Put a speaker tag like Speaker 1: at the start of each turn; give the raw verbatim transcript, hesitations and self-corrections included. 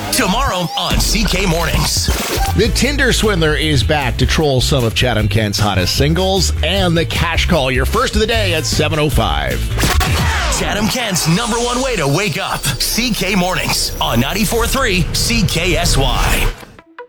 Speaker 1: tomorrow on C K Mornings.
Speaker 2: The Tinder Swindler is back to troll some of Chatham Kent's hottest singles, and the Cash Call, your first of the day at seven oh five.
Speaker 1: Chatham Kent's number one way to wake up. C K Mornings on ninety-four point three C K S Y.